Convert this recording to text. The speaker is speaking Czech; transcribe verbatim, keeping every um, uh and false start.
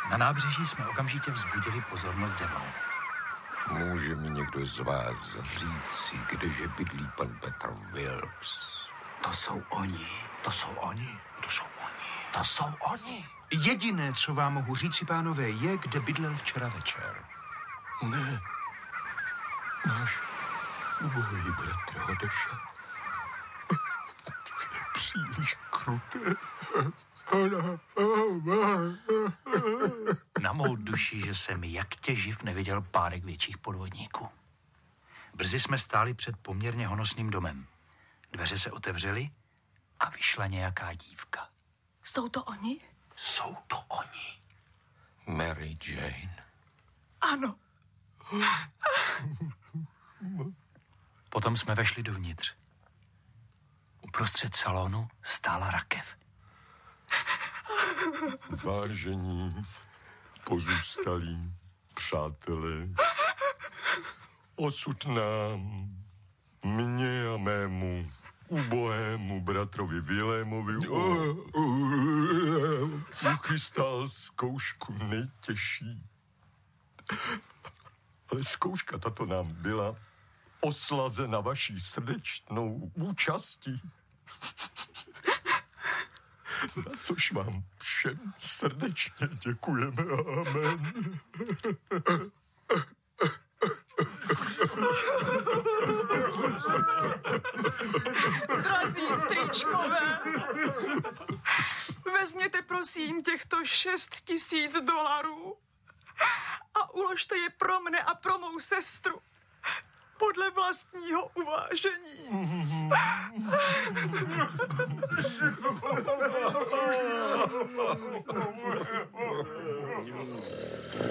Na nábřeží jsme okamžitě vzbudili pozornost zemou. Může mi někdo z vás říci, kdeže bydlí pan Petr Wilkes? To jsou oni. To jsou oni. To jsou oni. To jsou oni. Jediné, co vám mohu říci, pánové, je, kde bydlel včera večer. Ne. Náš ubohý bratr odešel. To je příliš kruté. Na mou duši, že jsem jak těživ neviděl párek větších podvodníků. Brzy jsme stáli před poměrně honosným domem. Dveře se otevřely a vyšla nějaká dívka. Jsou to oni? Jsou to oni. Mary Jane. Ano. Potom jsme vešli dovnitř. Uprostřed salonu stála rakev. Vážení pozůstalí přátelé, osud nám, mně a mému ubohému bratrovi Vilémovi uchystal zkoušku nejtěžší. Ale zkouška tato nám byla oslazena vaší srdečnou účastí. Za což vám všem srdečně děkujeme. Amen. Drazí strýčkové, vezměte prosím těchto šest tisíc dolarů a uložte je pro mne a pro mou sestru podle vlastního uvážení.